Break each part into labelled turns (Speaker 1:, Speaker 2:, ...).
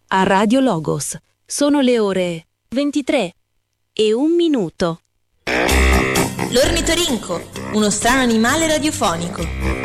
Speaker 1: a Radio Logos. Sono le ore 23:01.
Speaker 2: L'ornitorinco, uno strano animale radiofonico.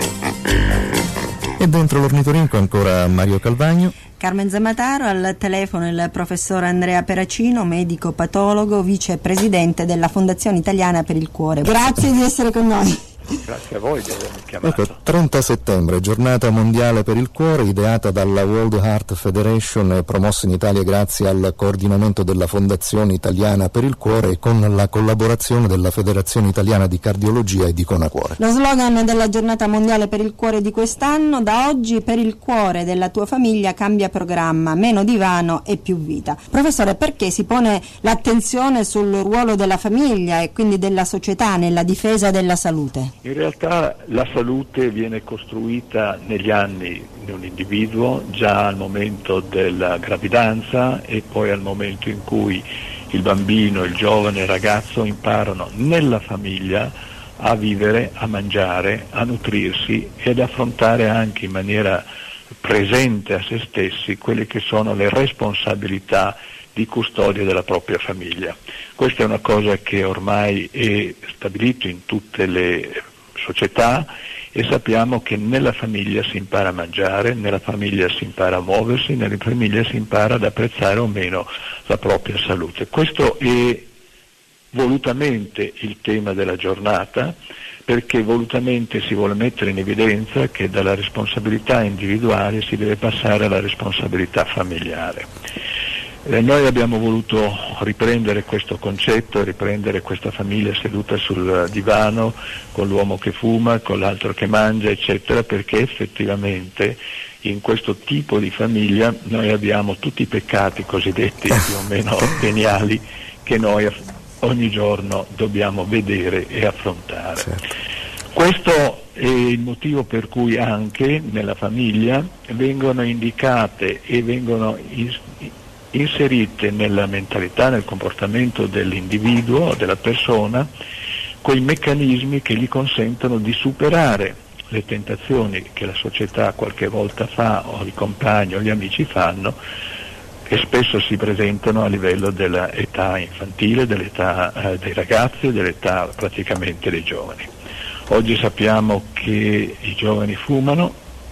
Speaker 3: E dentro l'ornitorinco ancora Mario Calvagno.
Speaker 4: Carmen Zamataro, al telefono il professor Andrea Peracino, medico patologo, vicepresidente della Fondazione Italiana per il Cuore. Grazie di essere con noi.
Speaker 5: Grazie a voi di avermi chiamato.
Speaker 3: Ecco, 30 settembre, giornata mondiale per il cuore, ideata dalla World Heart Federation e promossa in Italia grazie al coordinamento della Fondazione Italiana per il Cuore e con la collaborazione della Federazione Italiana di Cardiologia e di Conacuore.
Speaker 4: Lo slogan della giornata mondiale per il cuore di quest'anno: da oggi per il cuore della tua famiglia cambia programma, meno divano e più vita. Professore, perché si pone l'attenzione sul ruolo della famiglia e quindi della società nella difesa della salute?
Speaker 5: In realtà la salute viene costruita negli anni di un individuo, già al momento della gravidanza e poi al momento in cui il bambino, il giovane, il ragazzo imparano nella famiglia a vivere, a mangiare, a nutrirsi ed affrontare anche in maniera presente a se stessi quelle che sono le responsabilità di custodia della propria famiglia. Questa è una cosa che ormai è stabilito in tutte le società e sappiamo che nella famiglia si impara a mangiare, nella famiglia si impara a muoversi, nella famiglia si impara ad apprezzare o meno la propria salute. Questo è volutamente il tema della giornata, perché volutamente si vuole mettere in evidenza che dalla responsabilità individuale si deve passare alla responsabilità familiare. Noi abbiamo voluto riprendere questo concetto, riprendere questa famiglia seduta sul divano, con l'uomo che fuma, con l'altro che mangia, eccetera, perché effettivamente in questo tipo di famiglia noi abbiamo tutti i peccati cosiddetti più o meno veniali che noi ogni giorno dobbiamo vedere e affrontare. Certo. Questo è il motivo per cui anche nella famiglia vengono indicate e vengono inserite nella mentalità, nel comportamento dell'individuo, della persona, quei meccanismi che gli consentono di superare le tentazioni che la società qualche volta fa, o i compagni o gli amici fanno, che spesso si presentano a livello dell'età infantile, dell'età dei ragazzi e dell'età praticamente dei giovani. Oggi sappiamo che i giovani fumano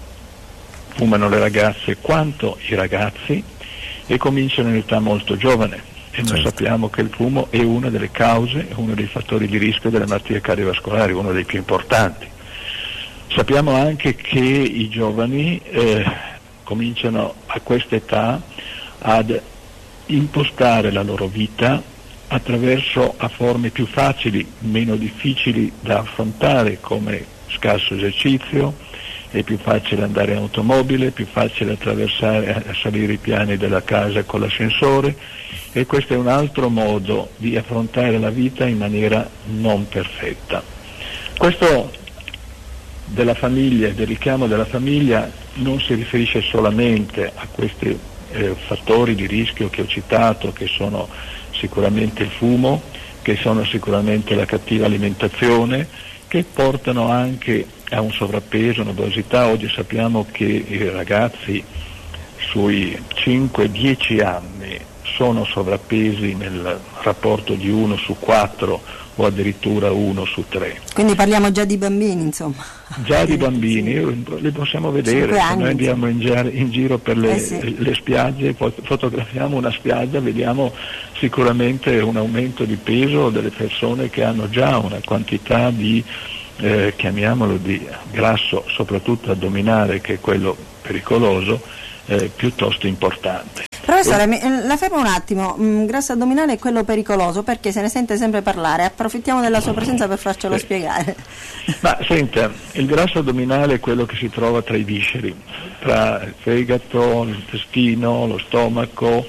Speaker 5: le ragazze quanto i ragazzi, e cominciano in età molto giovane e noi sappiamo che il fumo è una delle cause, è uno dei fattori di rischio delle malattie cardiovascolari, uno dei più importanti. Sappiamo anche che i giovani cominciano a questa età ad impostare la loro vita attraverso a forme più facili, meno difficili da affrontare, come scarso esercizio. È più facile andare in automobile, è più facile attraversare, salire i piani della casa con l'ascensore, e questo è un altro modo di affrontare la vita in maniera non perfetta. Questo della famiglia, del richiamo della famiglia, non si riferisce solamente a questi fattori di rischio che ho citato, che sono sicuramente il fumo, che sono sicuramente la cattiva alimentazione, che portano anche a un sovrappeso, un'obesità. Oggi sappiamo che i ragazzi sui 5-10 anni sono sovrappesi nel rapporto di 1 su 4 o addirittura 1 su 3.
Speaker 4: Quindi parliamo già di bambini, insomma.
Speaker 5: Già di bambini, li possiamo vedere, se noi andiamo in giro per le spiagge, fotografiamo una spiaggia, vediamo sicuramente un aumento di peso delle persone che hanno già una quantità di chiamiamolo di grasso, soprattutto addominale, che è quello pericoloso, piuttosto importante.
Speaker 4: Professore, la fermo un attimo. Grasso addominale è quello pericoloso, perché se ne sente sempre parlare. Approfittiamo della sua presenza per farcelo spiegare.
Speaker 5: Ma senta, il grasso addominale è quello che si trova tra i visceri, tra il fegato, l'intestino, lo stomaco,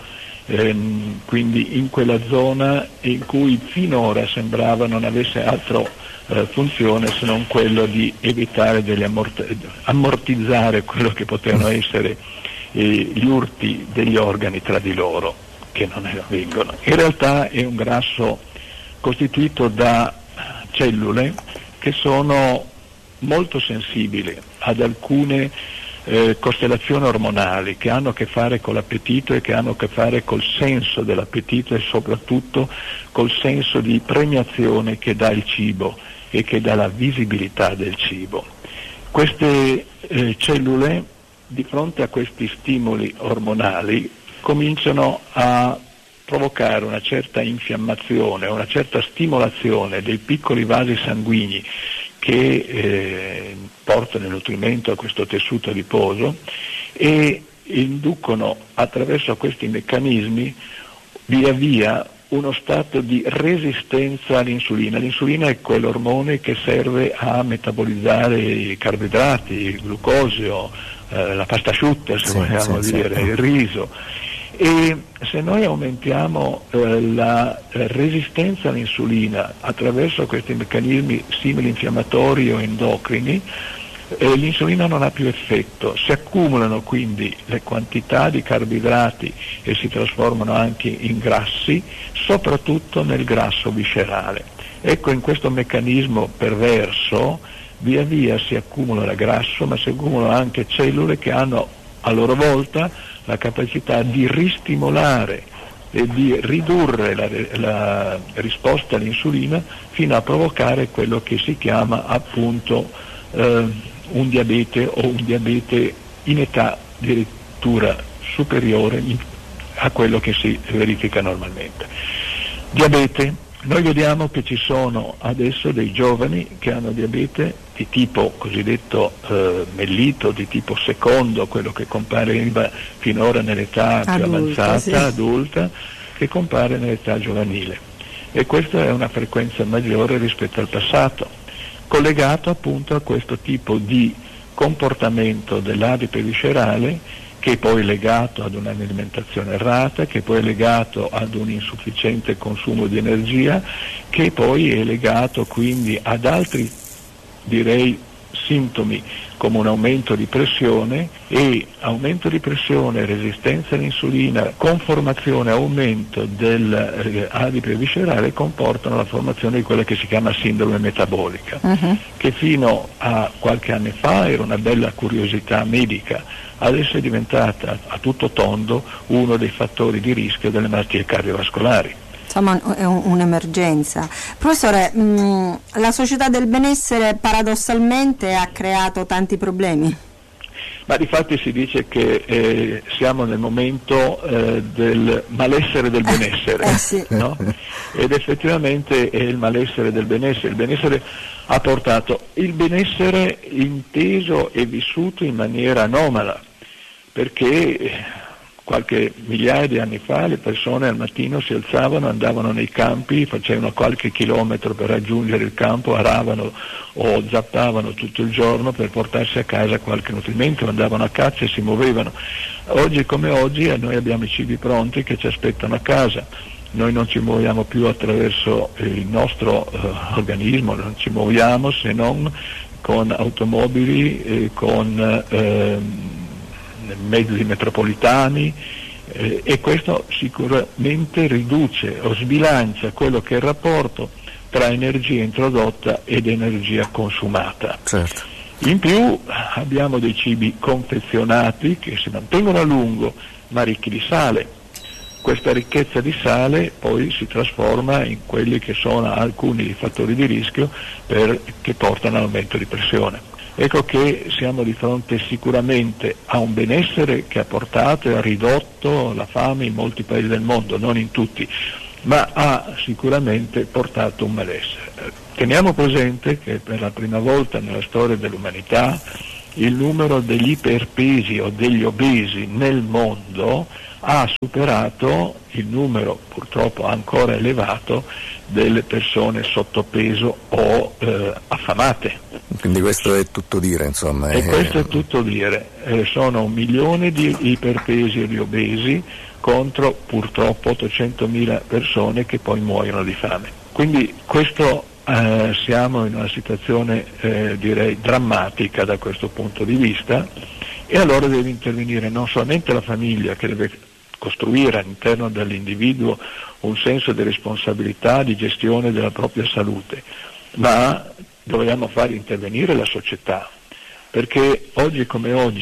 Speaker 5: quindi in quella zona in cui finora sembrava non avesse altro funzione se non quello di evitare ammortizzare quello che potevano essere gli urti degli organi tra di loro, che non avvengono. In realtà è un grasso costituito da cellule che sono molto sensibili ad alcune costellazioni ormonali che hanno a che fare con l'appetito e che hanno a che fare col senso dell'appetito e soprattutto col senso di premiazione che dà il cibo e che dà la visibilità del cibo. Queste cellule, di fronte a questi stimoli ormonali, cominciano a provocare una certa infiammazione, una certa stimolazione dei piccoli vasi sanguigni che portano il nutrimento a questo tessuto adiposo e inducono attraverso questi meccanismi via via uno stato di resistenza all'insulina. L'insulina è quell'ormone che serve a metabolizzare i carboidrati, il glucosio, la pasta asciutta, se vogliamo dire, il riso. E se noi aumentiamo la resistenza all'insulina attraverso questi meccanismi simili infiammatori o endocrini, l'insulina non ha più effetto, si accumulano quindi le quantità di carboidrati e si trasformano anche in grassi, soprattutto nel grasso viscerale. Ecco, in questo meccanismo perverso via via si accumula il grasso, ma si accumulano anche cellule che hanno a loro volta la capacità di ristimolare e di ridurre la risposta all'insulina fino a provocare quello che si chiama appunto un diabete o un diabete in età addirittura superiore a quello che si verifica normalmente. Diabete. Noi vediamo che ci sono adesso dei giovani che hanno diabete di tipo cosiddetto mellito, di tipo secondo, quello che compareva finora nell'età più avanzata, adulta, che compare nell'età giovanile. E questa è una frequenza maggiore rispetto al passato, collegato appunto a questo tipo di comportamento dell'adipe viscerale, che è poi legato ad un'alimentazione errata, che poi è legato ad un insufficiente consumo di energia, che poi è legato quindi ad altri, direi, sintomi come un aumento di pressione, e aumento di pressione, resistenza all'insulina, conformazione, aumento dell'adipe viscerale comportano la formazione di quella che si chiama sindrome metabolica, che fino a qualche anno fa era una bella curiosità medica, adesso è diventata a tutto tondo uno dei fattori di rischio delle malattie cardiovascolari.
Speaker 4: Insomma, è un'emergenza. Professore, la società del benessere paradossalmente ha creato tanti problemi.
Speaker 5: Ma difatti si dice che siamo nel momento del malessere del benessere,
Speaker 4: sì.
Speaker 5: No? Ed effettivamente è il malessere del benessere. Il benessere ha portato il benessere inteso e vissuto in maniera anomala, perché qualche migliaia di anni fa le persone al mattino si alzavano, andavano nei campi, facevano qualche chilometro per raggiungere il campo, aravano o zappavano tutto il giorno per portarsi a casa qualche nutrimento, andavano a caccia e si muovevano. Oggi come oggi noi abbiamo i cibi pronti che ci aspettano a casa. Noi non ci muoviamo più attraverso il nostro organismo, non ci muoviamo se non con automobili, con mezzi metropolitani, e questo sicuramente riduce o sbilancia quello che è il rapporto tra energia introdotta ed energia consumata.
Speaker 3: Certo.
Speaker 5: In più abbiamo dei cibi confezionati che si mantengono a lungo ma ricchi di sale. Questa ricchezza di sale poi si trasforma in quelli che sono alcuni fattori di rischio che portano all'aumento di pressione. Ecco che siamo di fronte sicuramente a un benessere che ha portato e ha ridotto la fame in molti paesi del mondo, non in tutti, ma ha sicuramente portato un malessere. Teniamo presente che per la prima volta nella storia dell'umanità il numero degli iperpesi o degli obesi nel mondo ha superato il numero, purtroppo ancora elevato, delle persone sottopeso o affamate.
Speaker 3: Quindi questo è tutto dire, insomma.
Speaker 5: E questo è tutto dire. Sono 1 milione di iperpesi e di obesi contro purtroppo 800.000 persone che poi muoiono di fame. Quindi questo siamo in una situazione direi drammatica da questo punto di vista, e allora deve intervenire non solamente la famiglia, che deve costruire all'interno dell'individuo un senso di responsabilità, di gestione della propria salute, ma dobbiamo far intervenire la società, perché oggi come oggi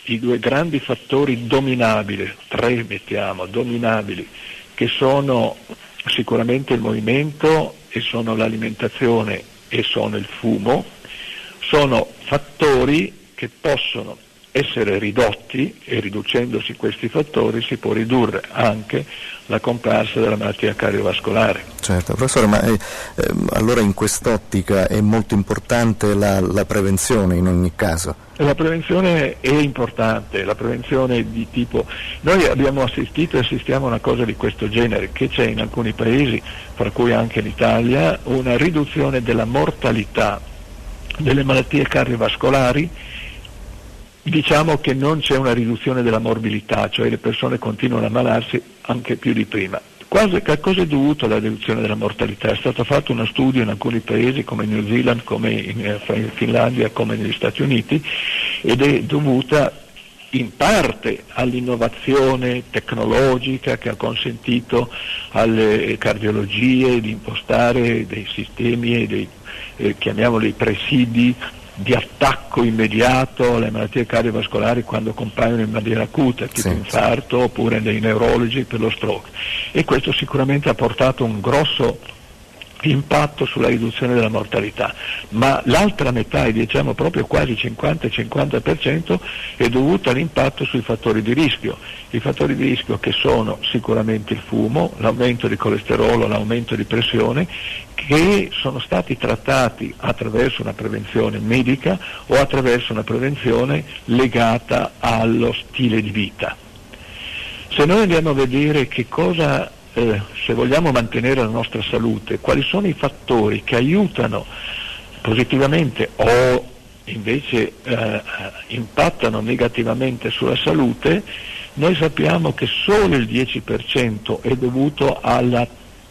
Speaker 5: i due grandi fattori dominabili, dominabili, che sono sicuramente il movimento e sono l'alimentazione e sono il fumo, sono fattori che possono essere ridotti, e riducendosi questi fattori si può ridurre anche la comparsa della malattia cardiovascolare.
Speaker 3: Certo, professore, ma allora in quest'ottica è molto importante la prevenzione in ogni caso?
Speaker 5: La prevenzione è importante, la prevenzione di tipo... Noi abbiamo assistito e assistiamo a una cosa di questo genere, che c'è in alcuni paesi, fra cui anche l'Italia, una riduzione della mortalità delle malattie cardiovascolari. Diciamo che non c'è una riduzione della morbilità, cioè le persone continuano a ammalarsi anche più di prima. A cosa è dovuto la riduzione della mortalità? È stato fatto uno studio in alcuni paesi come in New Zealand, come in Finlandia, come negli Stati Uniti, ed è dovuta in parte all'innovazione tecnologica che ha consentito alle cardiologie di impostare dei sistemi e chiamiamoli presidi di attacco immediato alle malattie cardiovascolari quando compaiono in maniera acuta, tipo infarto oppure dei neurologi per lo stroke, e questo sicuramente ha portato un grosso impatto sulla riduzione della mortalità, ma l'altra metà, e diciamo proprio quasi 50% è dovuta all'impatto sui fattori di rischio. I fattori di rischio che sono sicuramente il fumo, l'aumento di colesterolo, l'aumento di pressione, che sono stati trattati attraverso una prevenzione medica o attraverso una prevenzione legata allo stile di vita. Se noi andiamo a vedere che cosa se vogliamo mantenere la nostra salute, quali sono i fattori che aiutano positivamente o invece impattano negativamente sulla salute, noi sappiamo che solo il 10% è dovuto alla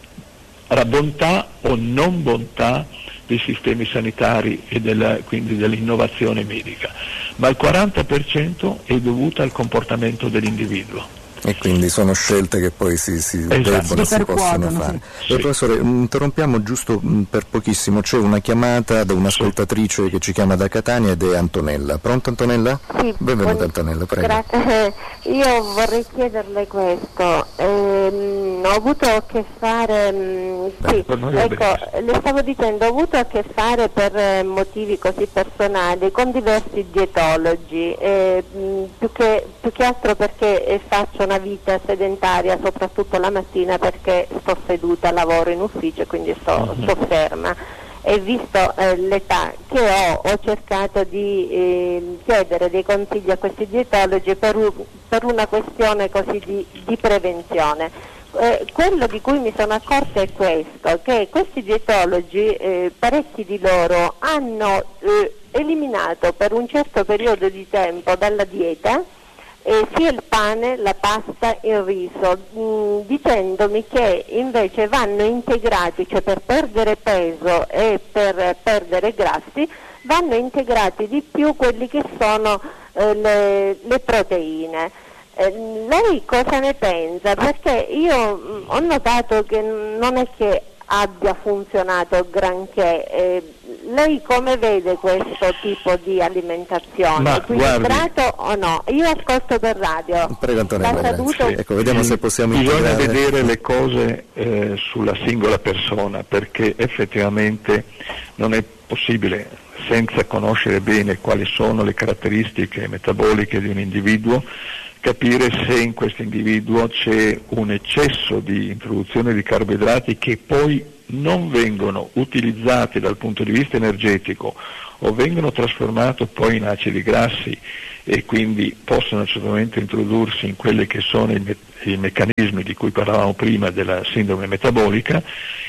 Speaker 5: bontà o non bontà dei sistemi sanitari e quindi dell'innovazione medica, ma il 40% è dovuto al comportamento dell'individuo.
Speaker 3: E quindi sono scelte che poi si debbono, si possono fare.
Speaker 5: Sì.
Speaker 3: Professore, interrompiamo giusto per pochissimo, c'è una chiamata da un'ascoltatrice che ci chiama da Catania ed è Antonella. Pronto Antonella?
Speaker 6: Sì.
Speaker 3: Benvenuta Antonella, prego.
Speaker 6: Grazie. Io vorrei chiederle questo, ho avuto a che fare, le stavo dicendo, ho avuto a che fare per motivi così personali con diversi dietologi, più che altro perché faccio una vita sedentaria, soprattutto la mattina perché sto seduta, lavoro in ufficio, quindi sto ferma, e visto l'età che ho cercato di chiedere dei consigli a questi dietologi per una questione così di prevenzione. Quello di cui mi sono accorta è questo, che questi dietologi, parecchi di loro, hanno eliminato per un certo periodo di tempo dalla dieta sia il pane, la pasta, il riso, dicendomi che invece vanno integrati, cioè per perdere peso e per perdere grassi, vanno integrati di più quelli che sono le proteine. Lei cosa ne pensa? Perché io ho notato che non è che abbia funzionato granché. Lei come vede questo tipo di alimentazione? È equilibrato o no? Io ascolto per radio.
Speaker 3: Prego Antonella,
Speaker 6: sì.
Speaker 3: Ecco, vediamo se possiamo
Speaker 5: Bisogna vedere le cose sulla singola persona, perché effettivamente non è possibile, senza conoscere bene quali sono le caratteristiche metaboliche di un individuo, capire se in questo individuo c'è un eccesso di introduzione di carboidrati che poi non vengono utilizzati dal punto di vista energetico o vengono trasformati poi in acidi grassi e quindi possono certamente introdursi in quelli che sono i meccanismi di cui parlavamo prima della sindrome metabolica,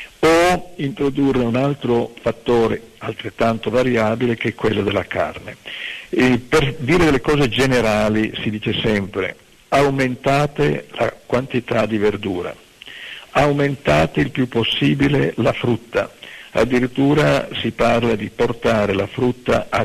Speaker 5: o introdurre un altro fattore altrettanto variabile che è quello della carne. E per dire delle cose generali si dice sempre: aumentate la quantità di verdura, aumentate il più possibile la frutta, addirittura si parla di portare la frutta a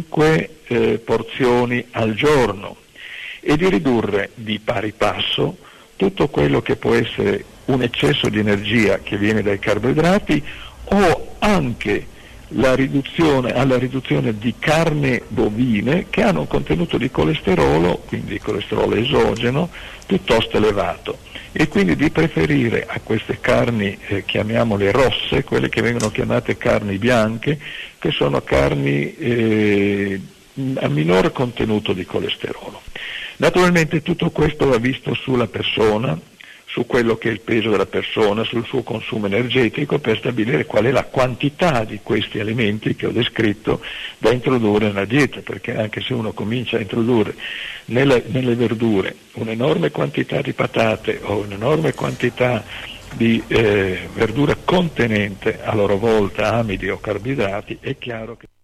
Speaker 5: 5 porzioni al giorno, e di ridurre di pari passo tutto quello che può essere un eccesso di energia che viene dai carboidrati o anche alla riduzione di carne bovine che hanno un contenuto di colesterolo, quindi colesterolo esogeno, piuttosto elevato, e quindi di preferire a queste carni, chiamiamole rosse, quelle che vengono chiamate carni bianche, che sono carni a minore contenuto di colesterolo. Naturalmente tutto questo va visto sulla persona, su quello che è il peso della persona, sul suo consumo energetico, per stabilire qual è la quantità di questi alimenti che ho descritto da introdurre nella dieta, perché anche se uno comincia a introdurre nelle verdure un'enorme quantità di patate o un'enorme quantità di verdura contenente a loro volta amidi o carboidrati, è chiaro che